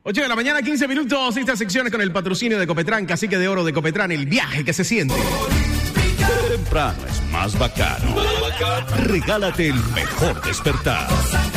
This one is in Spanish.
8 de la mañana, 15 minutos. Estas secciones con el patrocinio de Copetran, Cacique de Oro de Copetran, el viaje que se siente. Temprano es más bacano. Regálate el mejor despertar.